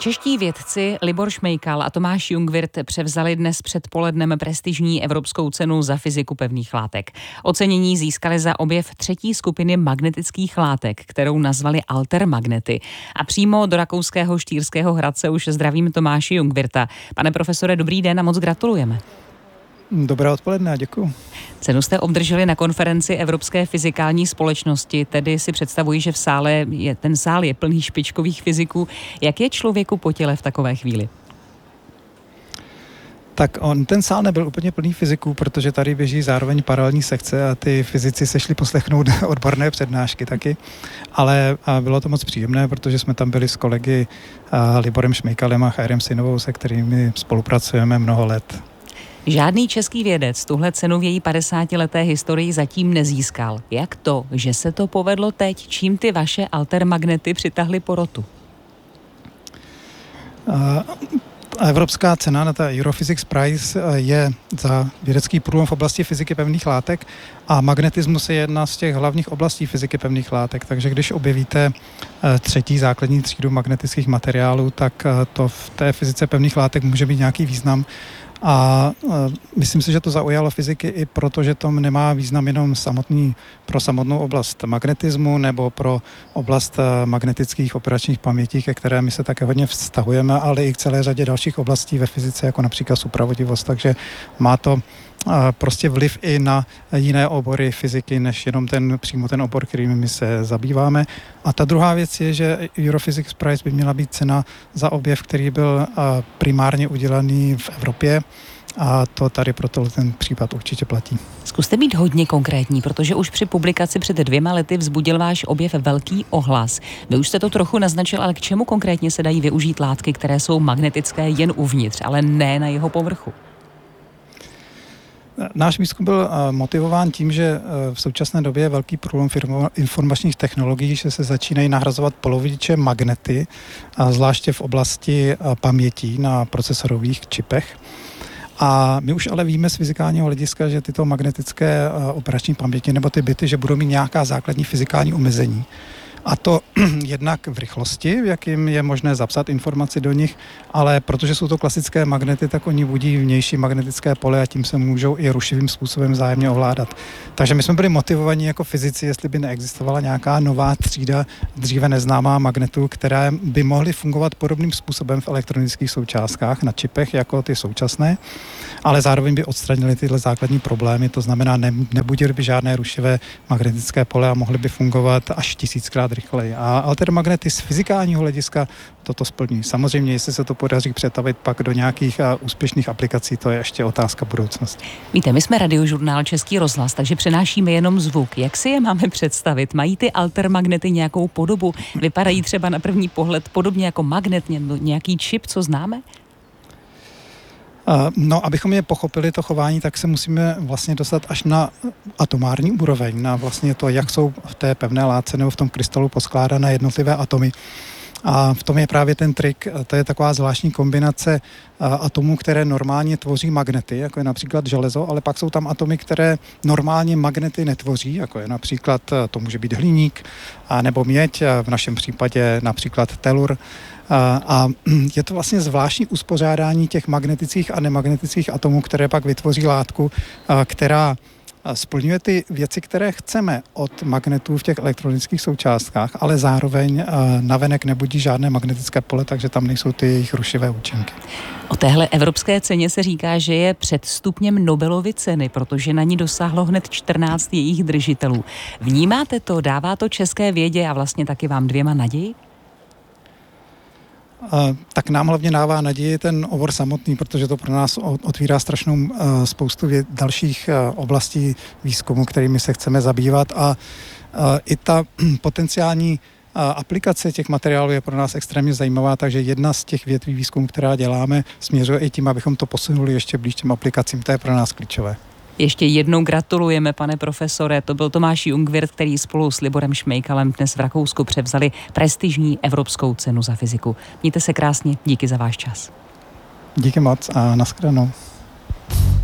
Čeští vědci Libor Šmejkal a Tomáš Jungwirth převzali dnes předpolednem prestižní evropskou cenu za fyziku pevných látek. Ocenění získali za objev třetí skupiny magnetických látek, kterou nazvali altermagnety. A přímo do rakouského Štýrského Hradce už zdravím Tomáše Jungwirtha. Pane profesore, dobrý den a moc gratulujeme. Dobré odpoledne a děkuju. Cenu jste obdrželi na konferenci Evropské fyzikální společnosti, tedy si představuji, že ten sál je plný špičkových fyziků. Jak je člověku po těle v takové chvíli? Tak ten sál nebyl úplně plný fyziků, protože tady běží zároveň paralelní sekce a ty fyzici se šli poslechnout odborné přednášky taky. Ale bylo to moc příjemné, protože jsme tam byli s kolegy Liborem Šmejkalem a Chairem Sinovou, se kterými spolupracujeme mnoho let. Žádný český vědec tuhle cenu v její 50leté historii zatím nezískal. Jak to, že se to povedlo teď? Čím ty vaše altermagnety přitahly porotu? Evropská cena na ta Europhysics Prize je za vědecký průlom v oblasti fyziky pevných látek a magnetismus je jedna z těch hlavních oblastí fyziky pevných látek. Takže když objevíte třetí základní třídu magnetických materiálů, tak to v té fyzice pevných látek může mít nějaký význam. A myslím si, že to zaujalo fyziky i proto, že to nemá význam jenom pro samotnou oblast magnetismu nebo pro oblast magnetických operačních pamětí, ke které my se také hodně vztahujeme, ale i k celé řadě dalších oblastí ve fyzice, jako například supravodivost. Takže má to prostě vliv i na jiné obory fyziky, než jenom přímo ten obor, kterým my se zabýváme. A ta druhá věc je, že Europhysics Prize by měla být cena za objev, který byl primárně udělaný v Evropě. A to tady proto ten případ určitě platí. Zkuste být hodně konkrétní, protože už při publikaci před 2 lety vzbudil váš objev velký ohlas. Vy už jste to trochu naznačil, ale k čemu konkrétně se dají využít látky, které jsou magnetické jen uvnitř, ale ne na jeho povrchu? Náš výzkum byl motivován tím, že v současné době je velký průlom informačních technologií, že se začínají nahrazovat polovodiče magnety, zvláště v oblasti pamětí na procesorových čipech. A my už ale víme z fyzikálního hlediska, že tyto magnetické operační paměti nebo ty bity, že budou mít nějaká základní fyzikální omezení. A to jednak v rychlosti, v jakým je možné zapsat informaci do nich, ale protože jsou to klasické magnety, tak oni budí vnější magnetické pole a tím se můžou i rušivým způsobem vzájemně ovládat. Takže my jsme byli motivovaní jako fyzici, jestli by neexistovala nějaká nová třída dříve neznámá magnetů, které by mohly fungovat podobným způsobem v elektronických součástkách na čipech jako ty současné, ale zároveň by odstranili tyhle základní problémy, to znamená nebudily by žádné rušivé magnetické pole a mohly by fungovat až 1000krát rychleji. A altermagnety z fyzikálního hlediska toto splní. Samozřejmě, jestli se to podaří přetavit pak do nějakých úspěšných aplikací, to je ještě otázka budoucnosti. Víte, my jsme radiožurnál Český rozhlas, takže přenášíme jenom zvuk. Jak si je máme představit? Mají ty altermagnety nějakou podobu? Vypadají třeba na první pohled podobně jako magnet, nějaký čip, co známe? No, abychom je pochopili, to chování, tak se musíme vlastně dostat až na atomární úroveň, na vlastně to, jak jsou v té pevné látce nebo v tom krystalu poskládané jednotlivé atomy. A v tom je právě ten trik, to je taková zvláštní kombinace atomů, které normálně tvoří magnety, jako je například železo, ale pak jsou tam atomy, které normálně magnety netvoří, jako je například, to může být hliník, nebo měď, v našem případě například telur. A je to vlastně zvláštní uspořádání těch magnetických a nemagnetických atomů, které pak vytvoří látku, která splňuje ty věci, které chceme od magnetů v těch elektronických součástkách, ale zároveň navenek nebudí žádné magnetické pole, takže tam nejsou ty jejich rušivé účinky. O téhle evropské ceně se říká, že je před stupněm Nobelovy ceny, protože na ní dosáhlo hned 14 jejich držitelů. Vnímáte to? Dává to české vědě a vlastně taky vám 2 naději? Tak nám hlavně dává naději ten obor samotný, protože to pro nás otvírá strašnou spoustu dalších oblastí výzkumu, kterými se chceme zabývat a i ta potenciální aplikace těch materiálů je pro nás extrémně zajímavá, takže jedna z těch větví výzkumu, která děláme, směřuje i tím, abychom to posunuli ještě blíž těm aplikacím, to je pro nás klíčové. Ještě jednou gratulujeme, pane profesore. To byl Tomáš Jungwirth, který spolu s Liborem Šmejkalem dnes v Rakousku převzali prestižní evropskou cenu za fyziku. Mějte se krásně, díky za váš čas. Díky moc a nashledanou.